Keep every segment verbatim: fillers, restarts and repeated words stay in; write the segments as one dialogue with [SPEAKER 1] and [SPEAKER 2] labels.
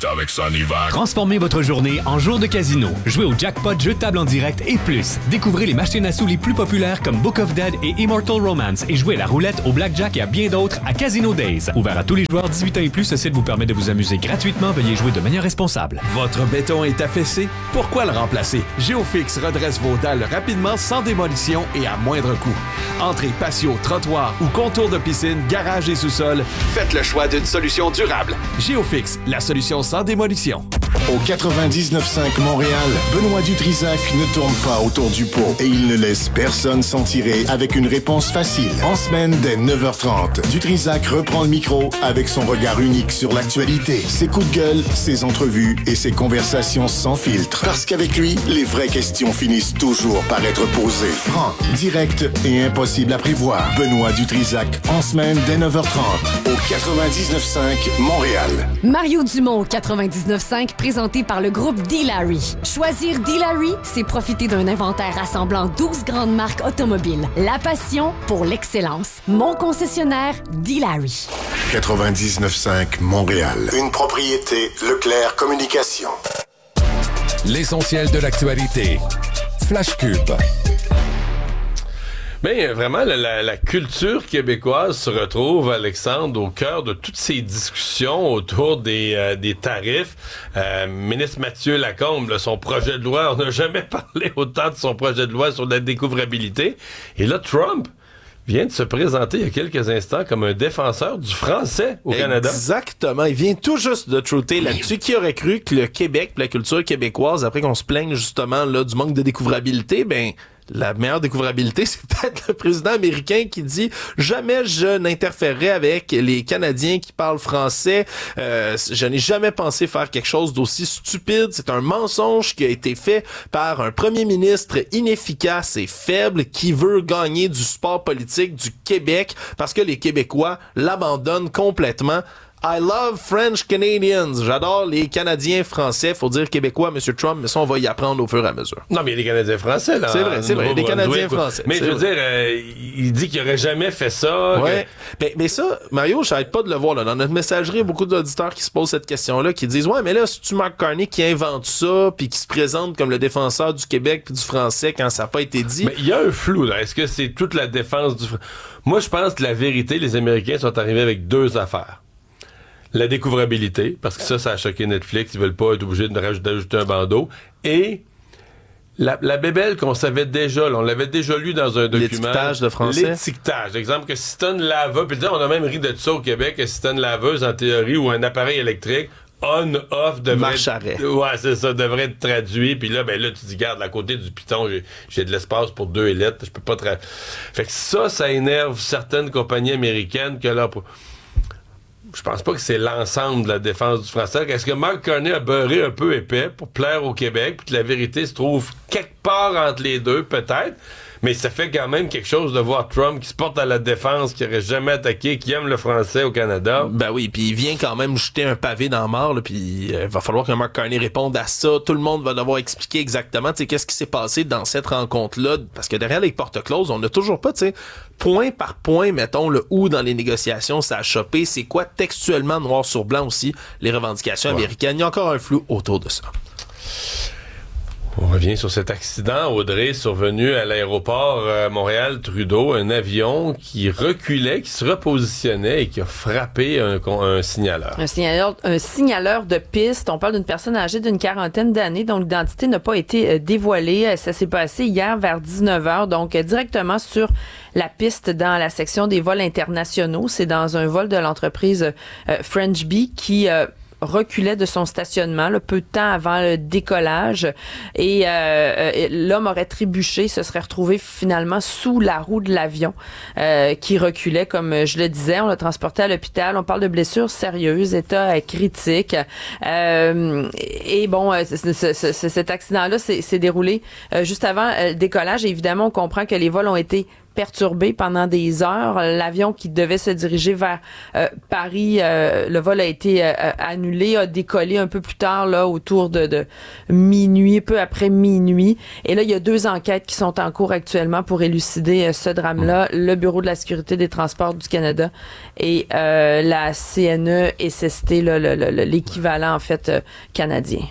[SPEAKER 1] est avec Sonivac.
[SPEAKER 2] Transformez votre journée en jour de casino. Jouez au jackpot, jeux de table en direct et plus. Découvrez les machines à sous les plus populaires comme Book of Dead et Immortal Romance et jouez à la roulette, au blackjack et à bien d'autres à Casino Days. Ouvert à tous les joueurs dix-huit ans et plus, ce site vous permet de vous amuser gratuitement. Veuillez jouer de manière responsable.
[SPEAKER 3] Votre béton est affaissé? Pourquoi le remplacer? Géofix redresse vos dalles rapidement, sans démolition et à moindre coût. Entrée, patio, trottoir ou contour de piscine, garage et sous-sol, faites le choix d'une solution durable. Géofix, la solution sans démolition.
[SPEAKER 4] Au quatre-vingt-dix-neuf cinq Montréal, Benoît Dutrisac ne tourne pas autour du pot et il ne laisse personne s'en tirer avec une réponse facile. En semaine, dès neuf heures trente, Dutrisac reprend le micro avec son regard unique sur l'actualité. Ses coups de gueule, ses entrevues et ses conversations sans filtre. Parce qu'avec lui, les vraies questions finissent toujours par être posées. Franc, direct et impossible à prévoir. Benoît Dutrisac, en semaine, dès neuf heures trente, au quatre-vingt-dix-neuf cinq Montréal.
[SPEAKER 5] Mario Dumont, quatre-vingt-dix-neuf cinq, présenté par le groupe D-Larry. Choisir D-Larry, c'est profiter d'un inventaire rassemblant douze grandes marques automobiles. La passion pour l'excellence. Mon concessionnaire, D-Larry.
[SPEAKER 4] quatre-vingt-dix-neuf cinq Montréal. Une propriété Leclerc Communication.
[SPEAKER 6] L'essentiel de l'actualité. Flash Cube.
[SPEAKER 7] Bien, vraiment, la, la, la culture québécoise se retrouve, Alexandre, au cœur de toutes ces discussions autour des, euh, des tarifs. Euh, ministre Mathieu Lacombe, là, son projet de loi, on n'a jamais parlé autant de son projet de loi sur la découvrabilité. Et là, Trump vient de se présenter il y a quelques instants comme un défenseur du français au Canada.
[SPEAKER 8] Exactement. Il vient tout juste de trouter là-dessus. Qui aurait cru que le Québec, la culture québécoise, après qu'on se plaigne justement là du manque de découvrabilité, ben la meilleure découvrabilité, c'est peut-être le président américain qui dit « Jamais je n'interférerai avec les Canadiens qui parlent français. Euh, je n'ai jamais pensé faire quelque chose d'aussi stupide. C'est un mensonge qui a été fait par un premier ministre inefficace et faible qui veut gagner du sport politique du Québec parce que les Québécois l'abandonnent complètement. » I love French Canadians. J'adore les Canadiens français. Faut dire Québécois, M. Trump, mais ça, on va y apprendre au fur et à mesure.
[SPEAKER 7] Non, mais il y a des Canadiens français, là.
[SPEAKER 8] C'est vrai, c'est vrai. Des Canadiens français.
[SPEAKER 7] Mais je veux dire, euh, il dit qu'il aurait jamais fait ça.
[SPEAKER 8] Ouais.
[SPEAKER 7] Que...
[SPEAKER 8] Mais, mais ça, Mario, j'arrête pas de le voir, là. Dans notre messagerie, il y a beaucoup d'auditeurs qui se posent cette question-là, qui disent, ouais, mais là, c'est-tu Mark Carney qui invente ça, puis qui se présente comme le défenseur du Québec puis du français quand ça n'a pas été dit?
[SPEAKER 7] Mais il y a un flou, là. Est-ce que c'est toute la défense du... Moi, je pense que la vérité, les Américains sont arrivés avec deux affaires. La découvrabilité, parce que ça, ça a choqué Netflix. Ils veulent pas être obligés de rajouter, d'ajouter un bandeau. Et la, la bébelle qu'on savait déjà, là, on l'avait déjà lu dans un document.
[SPEAKER 8] L'étiquetage de français.
[SPEAKER 7] L'étiquetage. Exemple, que si t'as une laveuse, puis on a même ri de ça au Québec, que si t'as une laveuse, en théorie, ou un appareil électrique, on-off devrait...
[SPEAKER 8] Marche arrêt.
[SPEAKER 7] Ouais, c'est ça, devrait être traduit. Puis là, ben là, tu dis, garde, à côté du piton, j'ai, j'ai de l'espace pour deux lettres, je peux pas... Tra... Fait que ça, ça énerve certaines compagnies américaines que là... Pour... Je pense pas que c'est l'ensemble de la défense du français. Est-ce que Mark Carney a beurré un peu épais pour plaire au Québec, puis que la vérité se trouve quelque part entre les deux, peut-être? Mais ça fait quand même quelque chose de voir Trump qui se porte à la défense, qui aurait jamais attaqué, qui aime le français au Canada.
[SPEAKER 8] Ben oui, puis il vient quand même jeter un pavé dans la mort, là, puis il euh, va falloir que Mark Carney réponde à ça. Tout le monde va devoir expliquer exactement, tu sais, qu'est-ce qui s'est passé dans cette rencontre-là, parce que derrière les portes closes, on n'a toujours pas, tu sais, point par point, mettons, le où dans les négociations ça a chopé, c'est quoi textuellement, noir sur blanc aussi, les revendications ouais. américaines. Il y a encore un flou autour de ça.
[SPEAKER 7] On revient sur cet accident, Audrey, survenu à l'aéroport euh, Montréal-Trudeau, un avion qui reculait, qui se repositionnait et qui a frappé un, un signaleur.
[SPEAKER 9] Un signaleur, un signaleur de piste. On parle d'une personne âgée d'une quarantaine d'années dont l'identité n'a pas été euh, dévoilée. Ça s'est passé hier vers dix-neuf heures, donc euh, directement sur la piste dans la section des vols internationaux. C'est dans un vol de l'entreprise euh, French Bee qui... Euh, reculait de son stationnement là, peu de temps avant le décollage et euh, l'homme aurait trébuché, se serait retrouvé finalement sous la roue de l'avion euh, qui reculait, comme je le disais. On l'a transporté à l'hôpital. On parle de blessures sérieuses, état euh, critique. Euh, et bon, euh, c- c- c- cet accident-là s'est, s'est déroulé euh, juste avant euh, le décollage. Et évidemment, on comprend que les vols ont été perturbé pendant des heures. L'avion qui devait se diriger vers euh, Paris, euh, le vol a été euh, annulé, a décollé un peu plus tard, là, autour de, de minuit, peu après minuit. Et là, il y a deux enquêtes qui sont en cours actuellement pour élucider euh, ce drame-là. Le Bureau de la sécurité des transports du Canada et euh, la C N E S S T, là, le, le, l'équivalent, en fait, euh, canadien.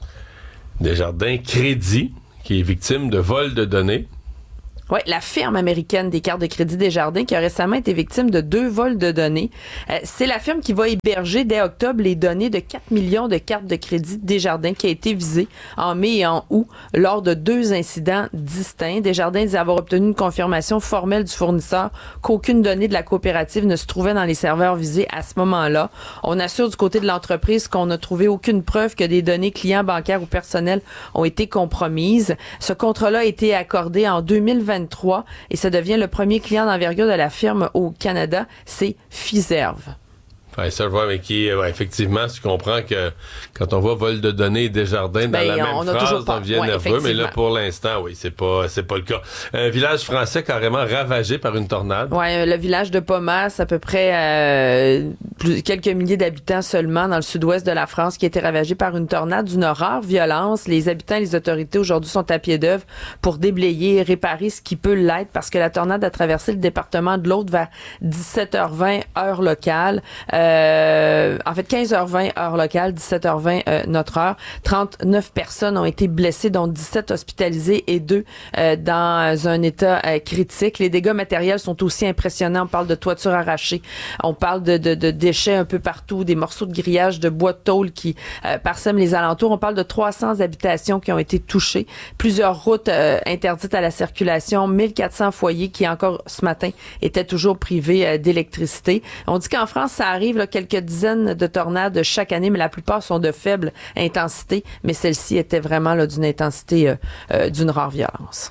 [SPEAKER 7] Desjardins Crédit, qui est victime de vol de données.
[SPEAKER 9] Oui, la firme américaine des cartes de crédit Desjardins qui a récemment été victime de deux vols de données. Euh, c'est la firme qui va héberger dès octobre les données de quatre millions de cartes de crédit Desjardins qui a été visée en mai et en août lors de deux incidents distincts. Desjardins dit avoir obtenu une confirmation formelle du fournisseur qu'aucune donnée de la coopérative ne se trouvait dans les serveurs visés à ce moment-là. On assure du côté de l'entreprise qu'on n'a trouvé aucune preuve que des données clients bancaires ou personnels ont été compromises. Ce contrat-là a été accordé en deux mille vingt et ça devient le premier client d'envergure de la firme au Canada, c'est Fiserv.
[SPEAKER 7] Ouais, ça, je vois, mais qui, ouais, effectivement, tu comprends que quand on voit vol de données et Desjardins dans
[SPEAKER 9] ben,
[SPEAKER 7] la même
[SPEAKER 9] on
[SPEAKER 7] phrase,
[SPEAKER 9] pas,
[SPEAKER 7] on devient
[SPEAKER 9] ouais,
[SPEAKER 7] nerveux, mais là, pour l'instant, oui, c'est pas, c'est pas le cas. Un village français carrément ravagé par une tornade.
[SPEAKER 9] Ouais, le village de Pomas, à peu près euh, plus, quelques milliers d'habitants seulement dans le sud-ouest de la France, qui a été ravagé par une tornade d'une rare violence. Les habitants et les autorités aujourd'hui sont à pied d'œuvre pour déblayer et réparer ce qui peut l'être, parce que la tornade a traversé le département de l'Aude vers dix-sept heures vingt heure locale. Euh, Euh, en fait, quinze heures vingt heure locale, dix-sept heures vingt euh, notre heure. trente-neuf personnes ont été blessées, dont dix-sept hospitalisées et deux euh, dans un état euh, critique. Les dégâts matériels sont aussi impressionnants. On parle de toitures arrachées, on parle de, de, de déchets un peu partout, des morceaux de grillage, de bois de tôle qui euh, parsèment les alentours. On parle de trois cents habitations qui ont été touchées, plusieurs routes euh, interdites à la circulation, mille quatre cents foyers qui encore ce matin étaient toujours privés euh, d'électricité. On dit qu'en France, ça arrive là, quelques dizaines de tornades chaque année, mais la plupart sont de faible intensité. Mais celle-ci était vraiment là, d'une intensité, euh, euh, d'une rare violence.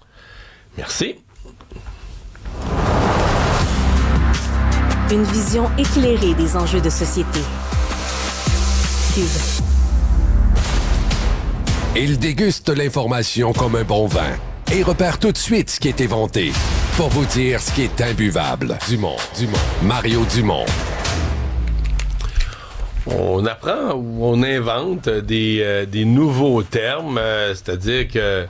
[SPEAKER 7] Merci.
[SPEAKER 1] Une vision éclairée des enjeux de société. Cube.
[SPEAKER 6] Il déguste l'information comme un bon vin et repère tout de suite ce qui est éventé pour vous dire ce qui est imbuvable. Dumont, Dumont, Mario Dumont.
[SPEAKER 7] On apprend ou on invente des, euh, des nouveaux termes, euh, c'est-à-dire que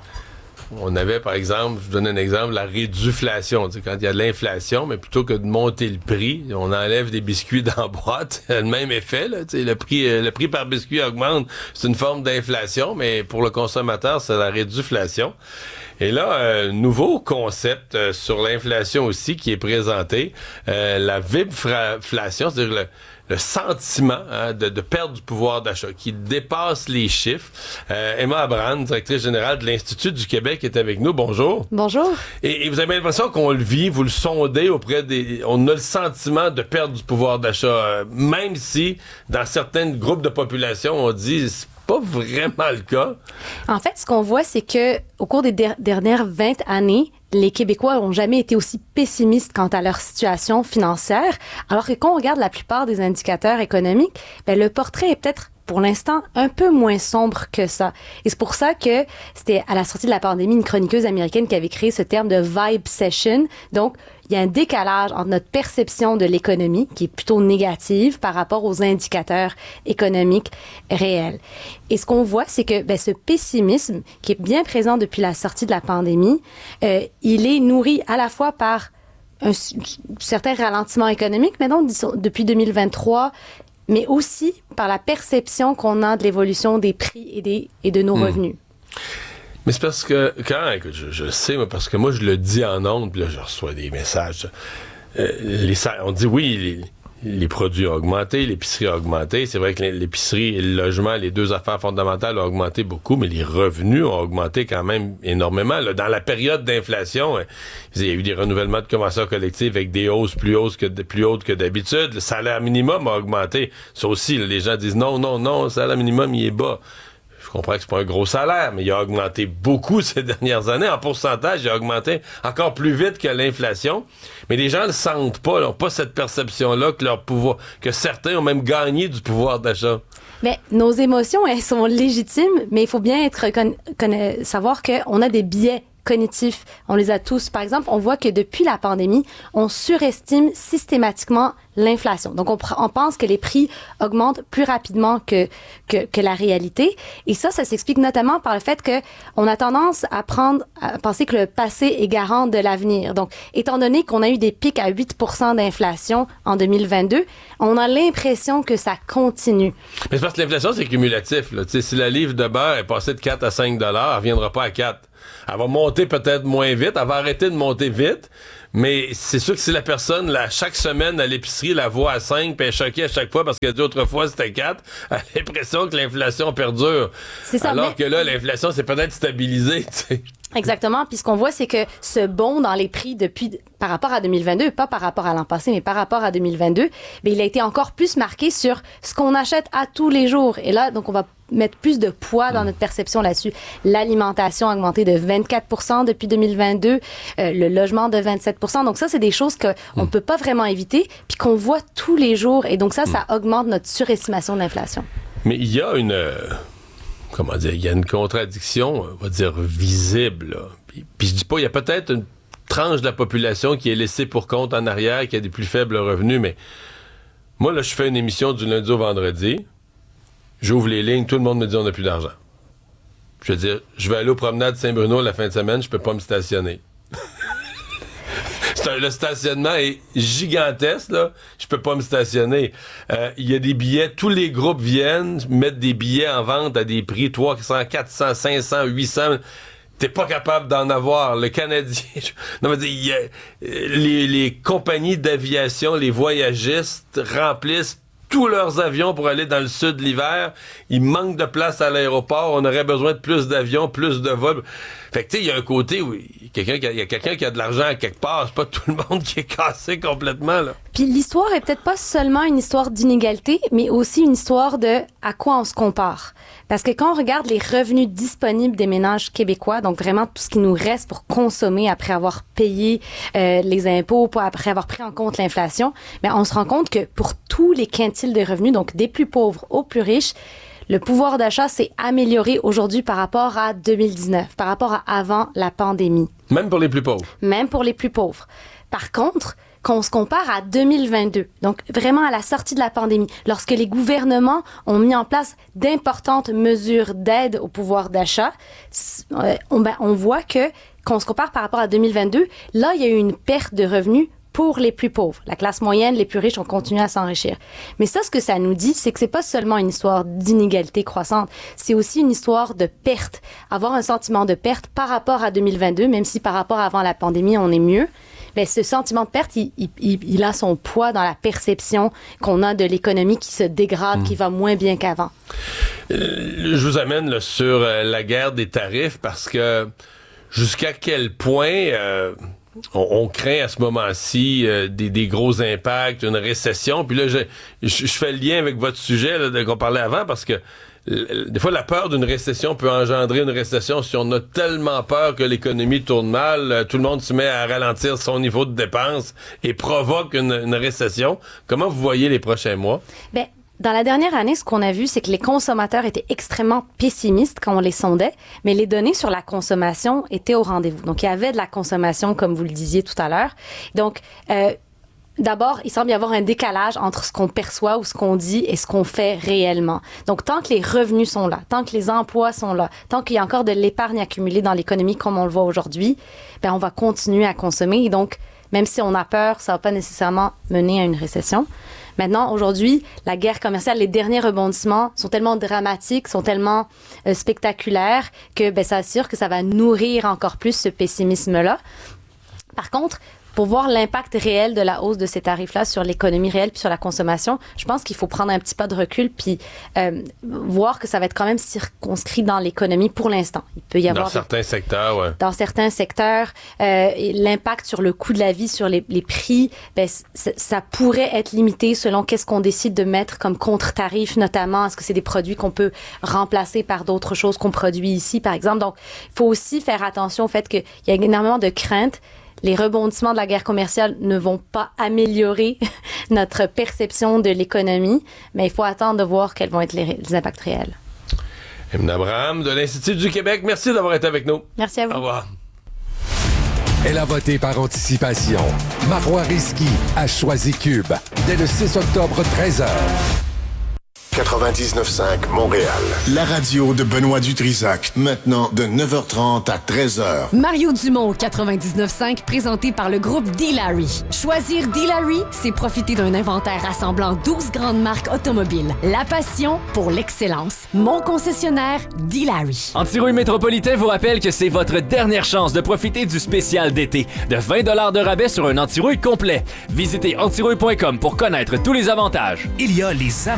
[SPEAKER 7] on avait, par exemple, je vous donne un exemple, la réduflation. Tu sais, quand il y a de l'inflation, mais plutôt que de monter le prix, on enlève des biscuits dans la boîte. Le même effet, là. Tu sais, le prix, le prix par biscuit augmente. C'est une forme d'inflation, mais pour le consommateur, c'est la réduflation. Et là, euh, nouveau concept euh, sur l'inflation aussi qui est présenté, euh, la vibflation, c'est-à-dire le le sentiment hein, de, de perdre du pouvoir d'achat qui dépasse les chiffres. Euh, Emma Abraham, directrice générale de l'Institut du Québec, est avec nous. Bonjour.
[SPEAKER 10] Bonjour.
[SPEAKER 7] Et, et vous avez l'impression qu'on le vit, vous le sondez auprès des... On a le sentiment de perdre du pouvoir d'achat, euh, même si dans certains groupes de population, on dit... C'est pas vraiment le cas.
[SPEAKER 10] En fait, ce qu'on voit, c'est que au cours des der- dernières vingt années, les Québécois n'ont jamais été aussi pessimistes quant à leur situation financière, alors que quand on regarde la plupart des indicateurs économiques, ben, le portrait est peut-être pour l'instant un peu moins sombre que ça. Et c'est pour ça que c'était à la sortie de la pandémie une chroniqueuse américaine qui avait créé ce terme de vibe session. Donc, il y a un décalage entre notre perception de l'économie, qui est plutôt négative, par rapport aux indicateurs économiques réels. Et ce qu'on voit, c'est que ben, ce pessimisme, qui est bien présent depuis la sortie de la pandémie, euh, il est nourri à la fois par un certain ralentissement économique, mais donc depuis deux mille vingt-trois, mais aussi par la perception qu'on a de l'évolution des prix et, des, et de nos mmh. revenus.
[SPEAKER 7] Mais c'est parce que, quand, écoute, je, je sais, moi, parce que moi, je le dis en ondes, puis là, je reçois des messages. Euh, les, on dit, oui, les, les produits ont augmenté, l'épicerie a augmenté. C'est vrai que l'épicerie et le logement, les deux affaires fondamentales, ont augmenté beaucoup, mais les revenus ont augmenté quand même énormément. Là, dans la période d'inflation, il y a eu des renouvellements de conventions collectives avec des hausses plus hautes que, plus hautes que d'habitude. Le salaire minimum a augmenté. Ça aussi, là, les gens disent, non, non, non, le salaire minimum, il est bas. Je comprends que c'est pas un gros salaire, mais il a augmenté beaucoup ces dernières années. En pourcentage, il a augmenté encore plus vite que l'inflation. Mais les gens le sentent pas, ils n'ont pas cette perception-là que leur pouvoir, que certains ont même gagné du pouvoir d'achat.
[SPEAKER 10] Mais nos émotions, elles sont légitimes, mais il faut bien être conna- conna- savoir qu'on a des biais cognitifs, on les a tous. Par exemple, on voit que depuis la pandémie, on surestime systématiquement l'inflation. Donc, on, pr- on pense que les prix augmentent plus rapidement que, que, que la réalité. Et ça, ça s'explique notamment par le fait que on a tendance à prendre, à penser que le passé est garant de l'avenir. Donc, étant donné qu'on a eu des pics à huit pour cent d'inflation en deux mille vingt-deux, on a l'impression que ça continue.
[SPEAKER 7] Mais c'est parce que l'inflation, c'est cumulatif, là. Tu sais, si la livre de beurre est passée de quatre à cinq dollars, elle reviendra pas à quatre. Elle va monter peut-être moins vite, elle va arrêter de monter vite, mais c'est sûr que si la personne, là, chaque semaine à l'épicerie, la voit à cinq, puis elle est choquée à chaque fois parce qu'elle dit autrefois c'était quatre, elle a l'impression que l'inflation perdure.
[SPEAKER 10] C'est ça,
[SPEAKER 7] Alors
[SPEAKER 10] mais...
[SPEAKER 7] que là, l'inflation s'est peut-être stabilisée, tu sais.
[SPEAKER 10] Exactement. Puis ce qu'on voit, c'est que ce bond dans les prix depuis, par rapport à deux mille vingt-deux, pas par rapport à l'an passé, mais par rapport à deux mille vingt-deux, bien, il a été encore plus marqué sur ce qu'on achète à tous les jours. Et là, donc, on va mettre plus de poids dans notre perception là-dessus. L'alimentation a augmenté de vingt-quatre pour cent depuis deux mille vingt-deux, euh, le logement de vingt-sept pour cent. Donc ça, c'est des choses qu'on ne peut pas vraiment éviter, puis qu'on voit tous les jours. Et donc ça, ça augmente notre surestimation de l'inflation.
[SPEAKER 7] Mais il y a une... Euh, comment dire? Il y a une contradiction, on va dire, visible, là. Puis, puis je dis pas, il y a peut-être une tranche de la population qui est laissée pour compte en arrière, qui a des plus faibles revenus, mais moi, là, je fais une émission du lundi au vendredi. J'ouvre les lignes, tout le monde me dit on n'a plus d'argent. Je veux dire, je vais aller aux promenades Saint-Bruno la fin de semaine, je peux pas me stationner. C'est un, le stationnement est gigantesque, là. Je peux pas me stationner. Il euh, y a des billets, tous les groupes viennent mettre des billets en vente à des prix trois cents, quatre cents, cinq cents, huit cents. T'es pas capable d'en avoir. Le Canadien... non, mais y a, les, les compagnies d'aviation, les voyagistes remplissent tous leurs avions pour aller dans le sud l'hiver. Il manque de place à l'aéroport. On aurait besoin de plus d'avions, plus de vols. Fait que, tu sais, il y a un côté où il quelqu'un qui a, y a quelqu'un qui a de l'argent à quelque part. C'est pas tout le monde qui est cassé complètement, là.
[SPEAKER 10] Puis l'histoire est peut-être pas seulement une histoire d'inégalité, mais aussi une histoire de à quoi on se compare. Parce que quand on regarde les revenus disponibles des ménages québécois, donc vraiment tout ce qui nous reste pour consommer après avoir payé euh, les impôts, après avoir pris en compte l'inflation, bien, on se rend compte que pour tous les quintiles de revenus, donc des plus pauvres aux plus riches, le pouvoir d'achat s'est amélioré aujourd'hui par rapport à deux mille dix-neuf, par rapport à avant la pandémie.
[SPEAKER 7] Même pour les plus pauvres.
[SPEAKER 10] Même pour les plus pauvres. Par contre, quand on se compare à deux mille vingt-deux, donc vraiment à la sortie de la pandémie, lorsque les gouvernements ont mis en place d'importantes mesures d'aide au pouvoir d'achat, on, ben, on voit que quand on se compare par rapport à deux mille vingt-deux, là, il y a eu une perte de revenus pour les plus pauvres. La classe moyenne, les plus riches ont continué à s'enrichir. Mais ça, ce que ça nous dit, c'est que c'est pas seulement une histoire d'inégalité croissante, c'est aussi une histoire de perte. Avoir un sentiment de perte par rapport à deux mille vingt-deux, même si par rapport à avant la pandémie, on est mieux, ben, ce sentiment de perte, il, il, il a son poids dans la perception qu'on a de l'économie qui se dégrade, mmh. qui va moins bien qu'avant.
[SPEAKER 7] Euh, je vous amène là, sur euh, la guerre des tarifs parce que jusqu'à quel point euh, on, on craint à ce moment-ci euh, des, des gros impacts, une récession. Puis là, je, je, je fais le lien avec votre sujet là, de, qu'on parlait avant parce que des fois, la peur d'une récession peut engendrer une récession si on a tellement peur que l'économie tourne mal, tout le monde se met à ralentir son niveau de dépenses et provoque une, une récession. Comment vous voyez les prochains mois?
[SPEAKER 10] Ben, dans la dernière année, ce qu'on a vu, c'est que les consommateurs étaient extrêmement pessimistes quand on les sondait, mais les données sur la consommation étaient au rendez-vous. Donc, il y avait de la consommation, comme vous le disiez tout à l'heure. Donc, euh, D'abord, il semble y avoir un décalage entre ce qu'on perçoit ou ce qu'on dit et ce qu'on fait réellement. Donc, tant que les revenus sont là, tant que les emplois sont là, tant qu'il y a encore de l'épargne accumulée dans l'économie comme on le voit aujourd'hui, ben on va continuer à consommer. Et donc, même si on a peur, ça va pas nécessairement mener à une récession. Maintenant, aujourd'hui, la guerre commerciale, les derniers rebondissements sont tellement dramatiques, sont tellement euh, spectaculaires que ben ça assure que ça va nourrir encore plus ce pessimisme-là. Par contre, pour voir l'impact réel de la hausse de ces tarifs-là sur l'économie réelle puis sur la consommation, je pense qu'il faut prendre un petit pas de recul puis euh, voir que ça va être quand même circonscrit dans l'économie pour l'instant. Il peut y avoir...
[SPEAKER 7] Dans certains des... secteurs, ouais.
[SPEAKER 10] Dans certains secteurs, euh, et l'impact sur le coût de la vie, sur les, les prix, ben, c- ça pourrait être limité selon qu'est-ce qu'on décide de mettre comme contre-tarif, notamment. Est-ce que c'est des produits qu'on peut remplacer par d'autres choses qu'on produit ici, par exemple? Donc, il faut aussi faire attention au fait qu'il y a énormément de craintes. Les rebondissements de la guerre commerciale ne vont pas améliorer notre perception de l'économie, mais il faut attendre de voir quels vont être les, ré- les impacts réels.
[SPEAKER 7] Emine Abraham de l'Institut du Québec, merci d'avoir été avec nous.
[SPEAKER 10] Merci à vous.
[SPEAKER 7] Au revoir.
[SPEAKER 6] Elle a voté par anticipation. Marois Risky a choisi Cube. Dès le six octobre, treize heures.
[SPEAKER 4] quatre-vingt-dix-neuf cinq Montréal. La radio de Benoît Dutrisac. Maintenant de neuf heures trente à treize heures.
[SPEAKER 5] Mario Dumont, quatre-vingt-dix-neuf cinq, présenté par le groupe D-Larry. Choisir D-Larry, c'est profiter d'un inventaire rassemblant douze grandes marques automobiles. La passion pour l'excellence. Mon concessionnaire, D-Larry.
[SPEAKER 11] Antirouille Métropolitain vous rappelle que c'est votre dernière chance de profiter du spécial d'été de vingt dollars de rabais sur un antirouille complet. Visitez antirouille point com pour connaître tous les avantages.
[SPEAKER 12] Il y a les